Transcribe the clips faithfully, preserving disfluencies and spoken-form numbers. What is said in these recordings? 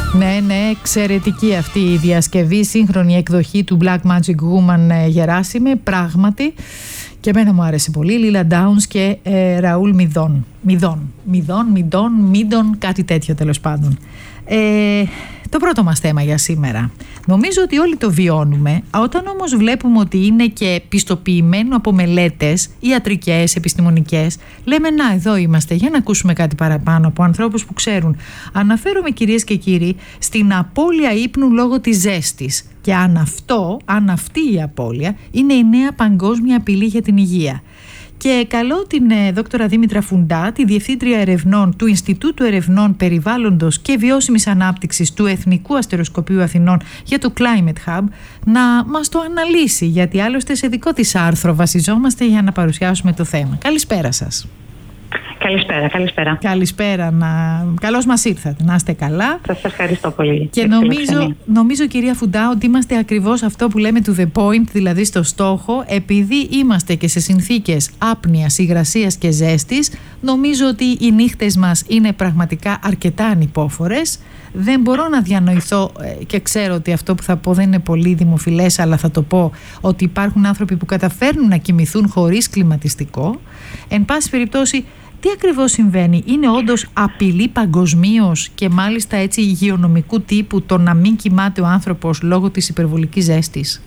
Ναι, ναι, εξαιρετική αυτή η διασκευή, σύγχρονη εκδοχή του Black Magic Woman Γεράσιμε, πράγματι. Και εμένα μου άρεσε πολύ. Λίλα Ντάουνς και ε, Ραούλ Μιδόν. Μιδόν, Μιδόν, Μιδόν, Μίδον, κάτι τέτοιο τέλος πάντων. Ε, το πρώτο μας θέμα για σήμερα. Νομίζω ότι όλοι το βιώνουμε. Όταν όμως βλέπουμε ότι είναι και πιστοποιημένο από μελέτες ιατρικές, επιστημονικές, λέμε να, εδώ είμαστε για να ακούσουμε κάτι παραπάνω από ανθρώπους που ξέρουν. Αναφέρομαι, κυρίες και κύριοι, στην απώλεια ύπνου λόγω της ζέστης. Και αν αυτό, αν αυτή η απώλεια είναι η νέα παγκόσμια απειλή για την υγεία. Και καλώ την ε, δόκτωρα Δήμητρα Φουντά, τη Διευθύντρια Ερευνών του Ινστιτούτου Ερευνών Περιβάλλοντος και Βιώσιμης Ανάπτυξης του Εθνικού Αστεροσκοπείου Αθηνών για το Climate Hub, να μας το αναλύσει, γιατί άλλωστε σε δικό της άρθρο βασιζόμαστε για να παρουσιάσουμε το θέμα. Καλησπέρα σας. Καλησπέρα, καλησπέρα. Καλησπέρα, να... καλώς μας ήρθατε, να είστε καλά. Σας ευχαριστώ πολύ. Και νομίζω, νομίζω, κυρία Φουντά, ότι είμαστε ακριβώς αυτό που λέμε to the point, δηλαδή στο στόχο, επειδή είμαστε και σε συνθήκες άπνοιας, υγρασίας και ζέστης. Νομίζω ότι οι νύχτες μας είναι πραγματικά αρκετά ανυπόφορες. Δεν μπορώ να διανοηθώ, και ξέρω ότι αυτό που θα πω δεν είναι πολύ δημοφιλές, αλλά θα το πω, ότι υπάρχουν άνθρωποι που καταφέρνουν να κοιμηθούν χωρίς κλιματιστικό. Εν πάση περιπτώσει, τι ακριβώς συμβαίνει? Είναι όντως απειλή παγκοσμίως και μάλιστα έτσι υγειονομικού τύπου το να μην κοιμάται ο άνθρωπος λόγω της υπερβολικής ζέστης?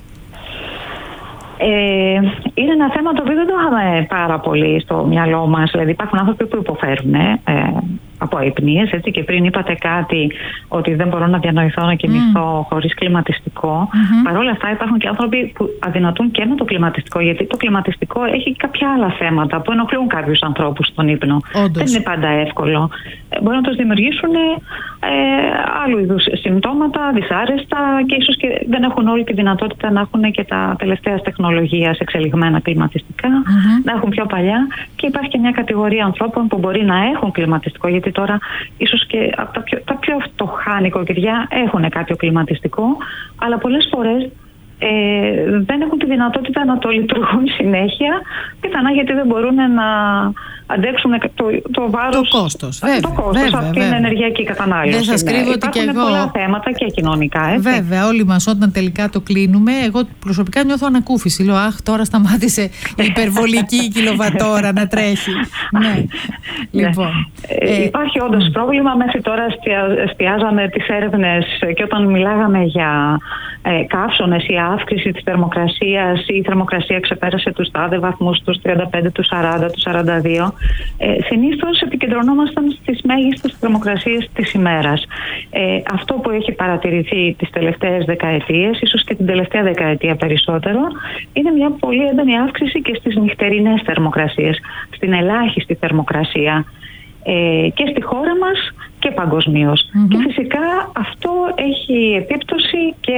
Ε, είναι ένα θέμα το οποίο δεν το είχαμε πάρα πολύ στο μυαλό μας. Δηλαδή υπάρχουν άνθρωποι που υποφέρουν ε, από αϊπνίες, έτσι, και πριν είπατε κάτι ότι δεν μπορώ να διανοηθώ να κοιμηθώ mm. χωρίς κλιματιστικό. Mm-hmm. Παρ' όλα αυτά υπάρχουν και άνθρωποι που αδυνατούν και με το κλιματιστικό, γιατί το κλιματιστικό έχει κάποια άλλα θέματα που ενοχλούν κάποιους ανθρώπους στον ύπνο. Όντως. Δεν είναι πάντα εύκολο. Μπορεί να τους δημιουργήσουν ε, άλλου είδους συμπτώματα, δυσάρεστα, και ίσως και δεν έχουν όλη τη δυνατότητα να έχουν και τα τελευταία τεχνολογίας εξελιγμένα κλιματιστικά, mm-hmm. να έχουν πιο παλιά. Και υπάρχει και μια κατηγορία ανθρώπων που μπορεί να έχουν κλιματιστικό, γιατί τώρα ίσως και από τα πιο, τα πιο φτωχά νοικοκυριά έχουν κάποιο κλιματιστικό, αλλά πολλές φορές ε, δεν έχουν τη δυνατότητα να το λειτουργούν συνέχεια, πιθανά γιατί δεν μπορούν να αντέξουν το, το βάρος, το κόστος, βέβαια, το κόστος βέβαια, από βέβαια. την ενεργειακή κατανάλωση. Δεν σας κρύβω ότι και εγώ. Υπάρχουν πολλά θέματα και κοινωνικά. Έτσι. Βέβαια, όλοι μας όταν τελικά το κλείνουμε, εγώ προσωπικά νιώθω ανακούφιση. Λέω, αχ, τώρα σταμάτησε η υπερβολική κιλοβατόρα να τρέχει. Ναι. Λοιπόν. Ε, υπάρχει όντως mm. πρόβλημα. Μέχρι τώρα εστιάζαμε τις έρευνες και όταν μιλάγαμε για ε, καύσωνες ή αύξηση της θερμοκρασίας, η θερμοκρασία ξεπέρασε τους τάδε βαθμούς, τους τριάντα πέντε, τους σαράντα, τους σαράντα δύο. Ε, συνήθως επικεντρωνόμασταν στις μέγιστες θερμοκρασίες της ημέρας. Ε, αυτό που έχει παρατηρηθεί τις τελευταίες δεκαετίες, ίσως και την τελευταία δεκαετία περισσότερο, είναι μια πολύ έντονη αύξηση και στις νυχτερινές θερμοκρασίες, στην ελάχιστη θερμοκρασία ε, και στη χώρα μας και παγκοσμίως. Mm-hmm. Και φυσικά αυτό έχει επίπτωση και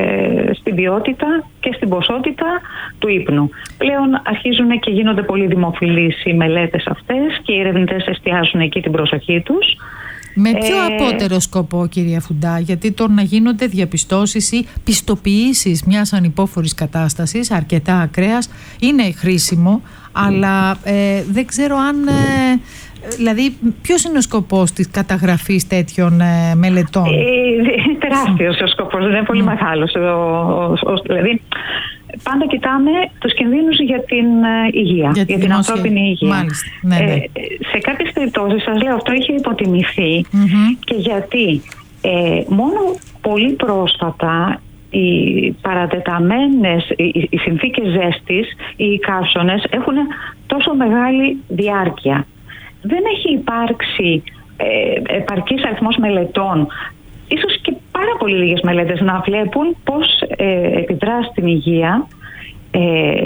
ε, στην ποιότητα και στην ποσότητα του ύπνου. Πλέον αρχίζουν και γίνονται πολύ δημοφιλείς οι μελέτες αυτές και οι ερευνητές εστιάζουν εκεί την προσοχή τους. Με ποιο ε... απότερο σκοπό, κυρία Φουντά? Γιατί το να γίνονται διαπιστώσεις ή πιστοποιήσεις μιας ανυπόφορης κατάστασης, αρκετά ακραίας, είναι χρήσιμο, αλλά ε, δεν ξέρω αν... Ε, δηλαδή, ποιος είναι ο σκοπός της καταγραφής τέτοιων ε, μελετών? Ε, τεράστιος ο σκοπός, δεν είναι πολύ mm. μεγάλος. Ο, ο, ο, δηλαδή, πάντα κοιτάμε τους κινδύνους για την ε, υγεία, για, για την ανθρώπινη υγεία. Μάλιστα. Ναι, ναι. Ε, σε κάποιες περιπτώσεις, σας λέω, αυτό είχε υποτιμηθεί mm-hmm. και γιατί ε, μόνο πολύ πρόσφατα οι παρατεταμένες, οι, οι συνθήκες ζέστης, οι καύσωνες έχουν τόσο μεγάλη διάρκεια. Δεν έχει υπάρξει ε, επαρκής αριθμός μελετών, ίσως και πάρα πολύ λίγες μελέτες, να βλέπουν πώς ε, επιδρά στην υγεία ε,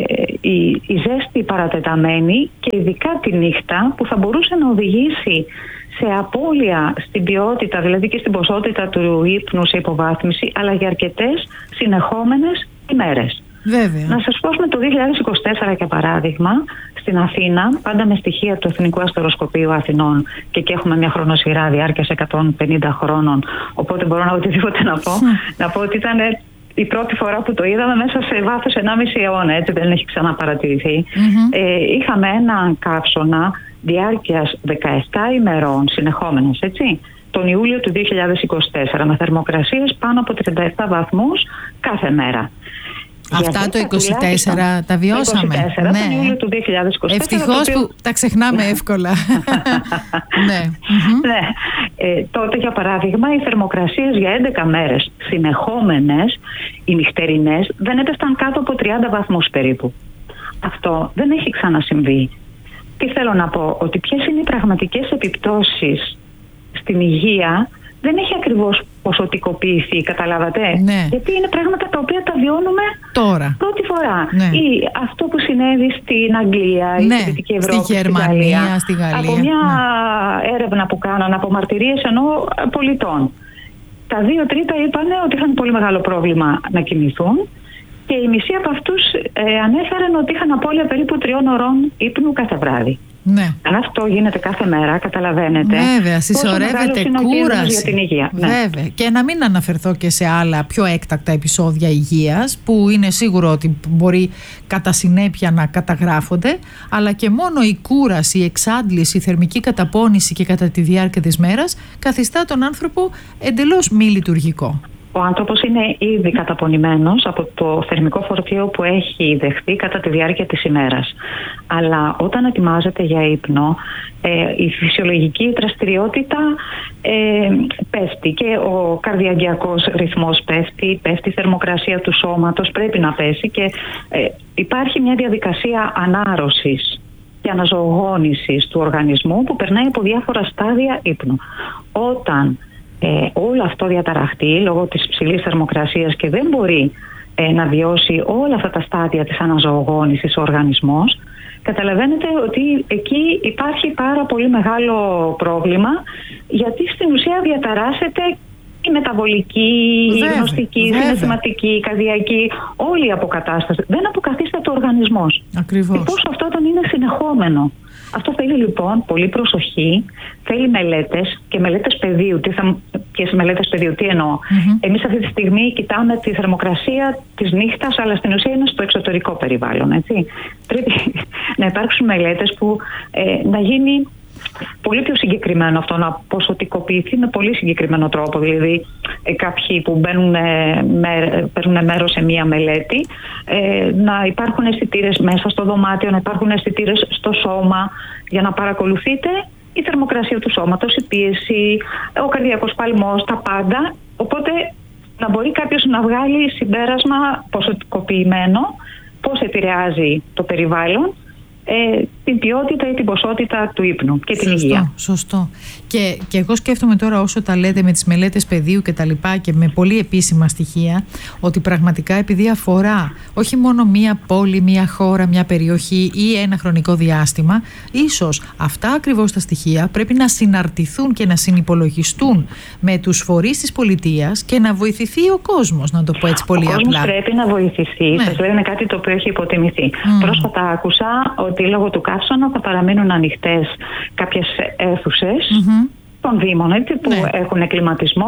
η, η ζέστη παρατεταμένη και ειδικά τη νύχτα, που θα μπορούσε να οδηγήσει σε απώλεια στην ποιότητα, δηλαδή και στην ποσότητα του ύπνου, σε υποβάθμιση, αλλά για αρκετές συνεχόμενες ημέρες. Βέβαια. Να σας πω, με το δύο χιλιάδες είκοσι τέσσερα για παράδειγμα, στην Αθήνα, πάντα με στοιχεία του Εθνικού Αστεροσκοπείου Αθηνών, και εκεί έχουμε μια χρονοσυρά διάρκειας εκατόν πενήντα χρόνων, οπότε μπορώ να οτιδήποτε να πω, να πω ότι ήταν η πρώτη φορά που το είδαμε μέσα σε βάθος ενάμιση αιώνα, έτσι, δεν έχει ξαναπαρατηρηθεί. Mm-hmm. Ε, είχαμε ένα καύσωνα διάρκειας δεκαεπτά ημερών συνεχόμενες, έτσι, τον Ιούλιο του δύο χιλιάδες είκοσι τέσσερα με θερμοκρασίες πάνω από τριάντα επτά βαθμούς κάθε μέρα. Αυτά το είκοσι τέσσερα τα βιώσαμε. Το είκοσι τέσσερα, ναι. Τον Ιούλιο του δύο χιλιάδες είκοσι τέσσερα. Ευτυχώς οποίο... που τα ξεχνάμε εύκολα. ναι. ναι. Ε, τότε, για παράδειγμα, οι θερμοκρασίες για έντεκα μέρες συνεχόμενες, οι νυχτερινές, δεν έπεφταν κάτω από τριάντα βαθμούς περίπου. Αυτό δεν έχει ξανασυμβεί. Τι θέλω να πω, ότι ποιες είναι οι πραγματικές επιπτώσεις στην υγεία δεν έχει ακριβώς ποσοτικοποιηθεί, καταλάβατε. Ναι. Γιατί είναι πράγματα τα οποία τα βιώνουμε τώρα. Πρώτη φορά. Ναι. Ή αυτό που συνέβη στην Αγγλία, ναι. η Δυτική Ευρώπη, στη Γερμανία, στη, στη Γαλλία. Από μια ναι. έρευνα που κάνανε από μαρτυρίες ενώ πολιτών. Τα δύο τρίτα είπαν ότι είχαν πολύ μεγάλο πρόβλημα να κοιμηθούν και οι μισοί από αυτούς ε, ανέφεραν ότι είχαν απώλεια περίπου τριών ωρών ύπνου κάθε βράδυ. Ναι. Αν αυτό γίνεται κάθε μέρα, καταλαβαίνετε. Βέβαια, συσσωρεύεται κούραση. Για την υγεία. Βέβαια. Ναι. Και να μην αναφερθώ και σε άλλα πιο έκτακτα επεισόδια υγείας, που είναι σίγουρο ότι μπορεί κατά συνέπεια να καταγράφονται, αλλά και μόνο η κούραση, η εξάντληση, η θερμική καταπώνηση και κατά τη διάρκεια της μέρας καθιστά τον άνθρωπο εντελώς μη λειτουργικό. Ο άνθρωπος είναι ήδη καταπονημένος από το θερμικό φορτίο που έχει δεχθεί κατά τη διάρκεια της ημέρας. Αλλά όταν ετοιμάζεται για ύπνο, ε, η φυσιολογική δραστηριότητα ε, πέφτει και ο καρδιαγγειακός ρυθμός πέφτει, πέφτει η θερμοκρασία του σώματος, πρέπει να πέσει και ε, υπάρχει μια διαδικασία ανάρρωσης και αναζωογόνησης του οργανισμού που περνάει από διάφορα στάδια ύπνου. Όταν Ε, όλο αυτό διαταραχτεί λόγω της ψηλής θερμοκρασίας και δεν μπορεί ε, να βιώσει όλα αυτά τα στάδια της αναζωογόνησης ο οργανισμός, καταλαβαίνετε ότι εκεί υπάρχει πάρα πολύ μεγάλο πρόβλημα, γιατί στην ουσία διαταράσσεται η μεταβολική, η γνωστική, η συναισθηματική, η καρδιακή, όλη η αποκατάσταση. Δεν αποκαθίσταται ο οργανισμός. Ακριβώς. Και πόσο αυτό όταν είναι συνεχόμενο. Αυτό θέλει λοιπόν πολύ προσοχή, θέλει μελέτες και μελέτες πεδίου. Τι θα, ποιες μελέτες πεδίου, τι εννοώ. Mm-hmm. Εμείς αυτή τη στιγμή κοιτάμε τη θερμοκρασία της νύχτας, αλλά στην ουσία είναι στο εξωτερικό περιβάλλον. Έτσι. Πρέπει να υπάρξουν μελέτες που ε, να γίνει πολύ πιο συγκεκριμένο αυτό, να ποσοτικοποιηθεί με πολύ συγκεκριμένο τρόπο. Δηλαδή, ε, κάποιοι που μπαίνουν, ε, με, παίρνουν μέρος σε μία μελέτη, ε, να υπάρχουν αισθητήρες μέσα στο δωμάτιο, να υπάρχουν αισθητήρες στο σώμα, για να παρακολουθείτε η θερμοκρασία του σώματος, η πίεση, ο καρδιακός παλμός, τα πάντα. Οπότε, να μπορεί κάποιος να βγάλει συμπέρασμα ποσοτικοποιημένο, πώς επηρεάζει το περιβάλλον, Ε, την ποιότητα ή την ποσότητα του ύπνου και την σωστό, υγεία. Σωστό. Και, και εγώ σκέφτομαι τώρα, όσο τα λέτε με τις μελέτες πεδίου και τα λοιπά και με πολύ επίσημα στοιχεία, ότι πραγματικά επειδή αφορά όχι μόνο μία πόλη, μία χώρα, μία περιοχή ή ένα χρονικό διάστημα, ίσως αυτά ακριβώς τα στοιχεία πρέπει να συναρτηθούν και να συνυπολογιστούν με τους φορείς της πολιτείας και να βοηθηθεί ο κόσμος, να το πω έτσι πολύ απλά. Ο απλά. κόσμος πρέπει να βοηθηθεί. Ναι. Σας λέω, είναι κάτι το οποίο έχει υποτιμηθεί. Mm. Πρόσφατα άκουσα ότι λόγω του καύσωνα θα παραμείνουν ανοιχτές κάποιες αίθουσες mm-hmm. των Δήμων, έτσι, που ναι. έχουν κλιματισμό,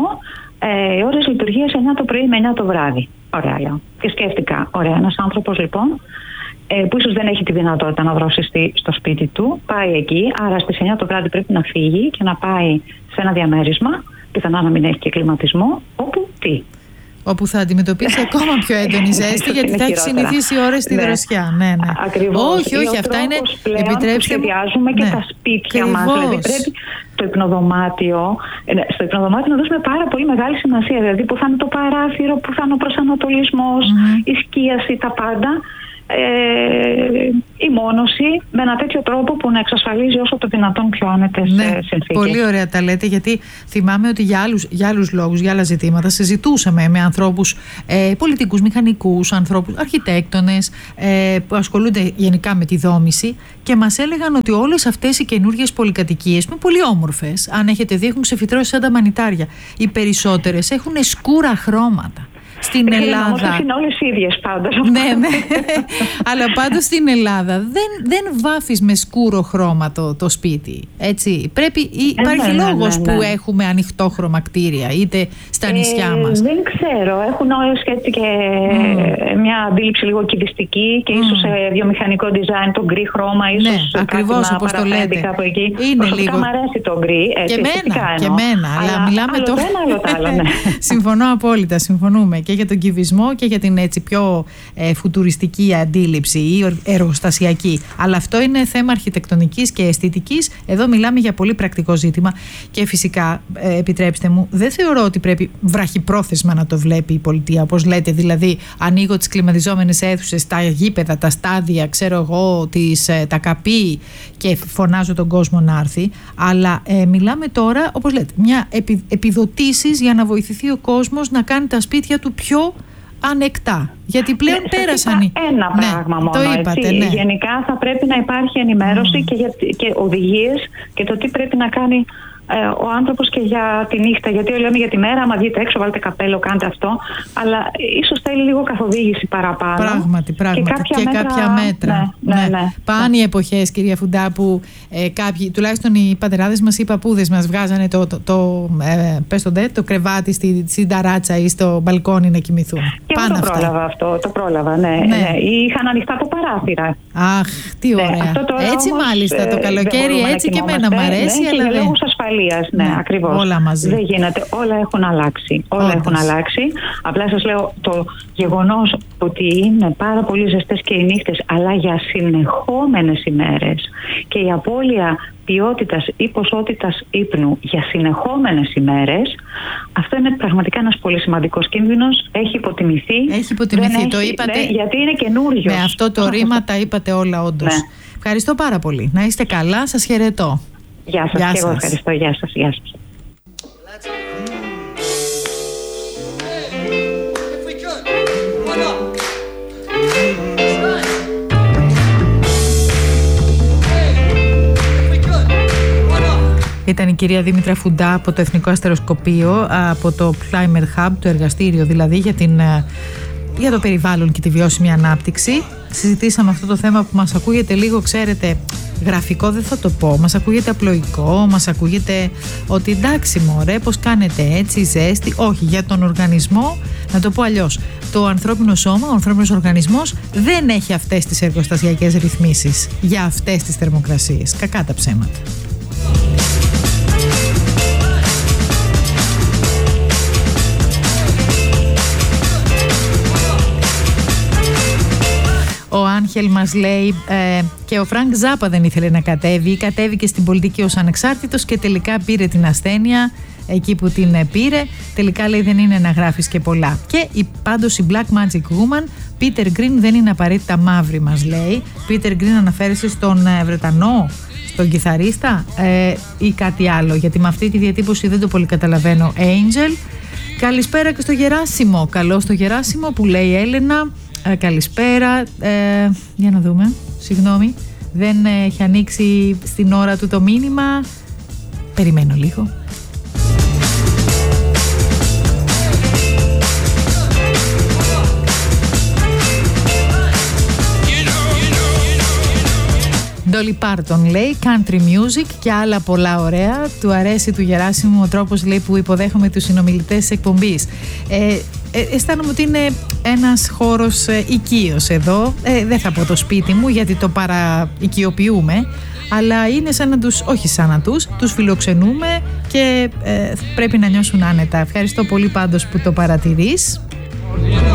ε, ώρες λειτουργίας εννιά το πρωί με εννιά το βράδυ. Ωραία, λέω. Και σκέφτηκα, ωραία, ένας άνθρωπος λοιπόν ε, που ίσως δεν έχει τη δυνατότητα να δροσιστεί στο σπίτι του, πάει εκεί, άρα στις εννιά το βράδυ πρέπει να φύγει και να πάει σε ένα διαμέρισμα, πιθανά να μην έχει και κλιματισμό, όπου τι. Όπου θα αντιμετωπίσει ακόμα πιο έντονη ζέστη, γιατί θα έχει συνηθίσει ώρες στη ναι. δροσιά. Ναι, ναι. Ακριβώς. Όχι, όχι, αυτά είναι. Επιτρέψτε. Σχεδιάζουμε ναι. και τα σπίτια μας. Δηλαδή πρέπει το υπνοδωμάτιο, στο υπνοδωμάτιο να δώσουμε πάρα πολύ μεγάλη σημασία. Δηλαδή που θα είναι το παράθυρο, που θα είναι ο προσανατολισμός, mm-hmm. η σκίαση, τα πάντα. Ε, η μόνωση με ένα τέτοιο τρόπο που να εξασφαλίζει όσο το δυνατόν πιο άνετες ναι, συνθήκες. Πολύ ωραία τα λέτε, γιατί θυμάμαι ότι για άλλους, για άλλους λόγους, για άλλα ζητήματα συζητούσαμε με ανθρώπους ε, πολιτικούς, μηχανικούς, ανθρώπους, αρχιτέκτονες ε, που ασχολούνται γενικά με τη δόμηση και μας έλεγαν ότι όλες αυτές οι καινούργιες πολυκατοικίες με πολύ όμορφες, αν έχετε δει, έχουν ξεφυτρώσει σαν τα μανιτάρια. Οι περισσότερες έχουν σκούρα χρώματα. στην Ελλάδα. Όμως είναι όλες οι ίδιες πάντως. Ναι, ναι. Αλλά πάντως στην Ελλάδα δεν, δεν βάφεις με σκούρο χρώμα το, το σπίτι. Έτσι. Πρέπει, υπάρχει ναι, ναι, λόγος ναι, ναι. που έχουμε ανοιχτόχρωμα κτίρια, είτε στα νησιά ε, μας. Δεν ξέρω. Έχουν όλες έτσι και mm. μια αντίληψη λίγο κυβιστική και mm. ίσως σε βιομηχανικό design το γκρι χρώμα, ίσως ναι, ακριβώς όπως το λέτε. Κάπου εκεί. Είναι προσωπικά λίγο. Μ' αρέσει το γκρι. Και εμένα, και εμένα. Αλλά, αλλά μιλάμε άλλο το ένα, άλλο το άλλο. Ναι. Συμφωνώ απόλυτα. Συμφωνούμε και για τον κυβισμό και για την έτσι πιο ε, φουτουριστική αντίληψη ή εργοστασιακή. Αλλά αυτό είναι θέμα αρχιτεκτονικής και αισθητικής. Εδώ μιλάμε για πολύ πρακτικό ζήτημα. Και φυσικά, ε, επιτρέψτε μου, δεν θεωρώ ότι πρέπει βραχυπρόθεσμα να το βλέπει η πολιτεία. Όπως λέτε, δηλαδή, ανοίγω τις κλιματιζόμενες αίθουσες, τα γήπεδα, τα στάδια, ξέρω εγώ, τις, ε, τα καπί και φωνάζω τον κόσμο να έρθει. Αλλά ε, μιλάμε τώρα, όπως λέτε, μια επι, επιδοτήσεις για να βοηθηθεί ο κόσμος να κάνει τα σπίτια του πιο ανεκτά. Γιατί πλέον ναι, πέρασαν οι... Ένα ναι, πράγμα μόνο. Το είπατε, έτσι. Ναι. Γενικά θα πρέπει να υπάρχει ενημέρωση mm. και, για, και οδηγίες και το τι πρέπει να κάνει ε, ο άνθρωπος και για τη νύχτα. Γιατί όλοι λέμε για τη μέρα, άμα βγείτε έξω, βάλτε καπέλο, κάντε αυτό. Αλλά ίσως θέλει λίγο καθοδήγηση παραπάνω. Πράγματι, πράγματι. Και κάποια και μέτρα. Κάποια μέτρα. Ναι, ναι, ναι. Ναι. Πάνε ναι. οι εποχές, κυρία Φουντά, που ε, κάποιοι, τουλάχιστον οι πατεράδες μας, οι παππούδες μας, βγάζανε το, το, το, ε, πες το, δε, το κρεβάτι στη, στην ταράτσα ή στο μπαλκόνι να κοιμηθούν. Και εγώ το αυτά. πρόλαβα αυτό. Το πρόλαβα, ναι. ναι. ναι. Είχαν ανοιχτά το παράθυρα. Ах, τι ωραία. Ναι, έτσι όμως, μάλιστα το καλοκαίρι, έτσι και εμένα μ' αρέσει. Ναι, αλλά για λόγους ασφαλείας, ναι, ναι, ακριβώς. Όλα μαζί. Δεν γίνεται. Όλα έχουν αλλάξει. Όλα Όντως. έχουν αλλάξει. Απλά σας λέω το γεγονός ότι είναι πάρα πολύ ζεστές και οι νύχτες, αλλά για συνεχόμενες ημέρες και η απώλεια ποιότητας ή ποσότητας ύπνου για συνεχόμενες ημέρες, αυτό είναι πραγματικά ένας πολύ σημαντικός κίνδυνος. Έχει υποτιμηθεί. Έχει υποτιμηθεί, δεν το έχει, είπατε. Ναι, γιατί είναι καινούριο. Με αυτό το ρήμα τα είπατε όλα όντως. Ναι. Ευχαριστώ πάρα πολύ. Να είστε καλά, σας χαιρετώ. Γεια σας, Γεια και σας. εγώ ευχαριστώ. Γεια σας, γεια σας. Ήταν η κυρία Δήμητρα Φουντά από το Εθνικό Αστεροσκοπείο, από το Climate Hub, το εργαστήριο δηλαδή για, την, για το περιβάλλον και τη βιώσιμη ανάπτυξη. Συζητήσαμε αυτό το θέμα που μας ακούγεται λίγο, ξέρετε, γραφικό δεν θα το πω, μας ακούγεται απλοϊκό, μας ακούγεται ότι εντάξει μωρέ, πως κάνετε έτσι, ζέστη. Όχι, για τον οργανισμό, να το πω αλλιώς, το ανθρώπινο σώμα, ο ανθρώπινος οργανισμός δεν έχει αυτές τις εργοστασιακές ρυθμίσεις για αυτές τις θερμοκρασίες. Κακά τα ψέματα. Ο Άγχελ μας λέει ε, και ο Φρανκ Ζάπα δεν ήθελε να κατέβει, κατέβηκε στην πολιτική ως ανεξάρτητος και τελικά πήρε την ασθένεια εκεί που την πήρε. Τελικά λέει δεν είναι να γράφεις και πολλά. Και η, πάντως η Black Magic Woman, Peter Green δεν είναι απαραίτητα μαύρη μας λέει. Peter Green αναφέρεσε στον ε, Βρετανό, στον κιθαρίστα ε, ή κάτι άλλο, γιατί με αυτή τη διατύπωση δεν το πολύ καταλαβαίνω. Angel. Καλησπέρα και στο Γεράσιμο. Καλό στο Γεράσιμο που λέει η Έλενα. Ε, καλησπέρα. Ε, για να δούμε. Συγγνώμη. Δεν έχει ανοίξει στην ώρα του το μήνυμα. Περιμένω λίγο. Dolly Parton λέει country music και άλλα πολλά ωραία. Του αρέσει του Γεράσιμου ο τρόπος λέει που υποδέχομαι τους συνομιλητές της εκπομπής. Ε, ε, αισθάνομαι ότι είναι ένας χώρος ε, οικείος εδώ. Ε, δεν θα πω το σπίτι μου γιατί το παραοικιοποιούμε, αλλά είναι σαν να τους, όχι σαν να τους, τους φιλοξενούμε και ε, πρέπει να νιώσουν άνετα. Ευχαριστώ πολύ πάντως που το παρατηρείς.